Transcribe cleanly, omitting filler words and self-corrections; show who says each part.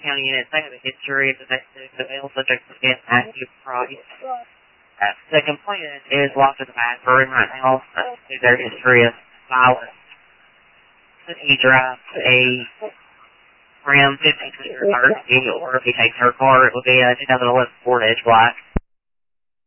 Speaker 1: County units. They have a history of domestic male subjects against active price. The complainant is locked in the bathroom right now due to their history of violence. He drives a Ram 1500 or if he takes her car, it will be a 2011 Ford Edge Black.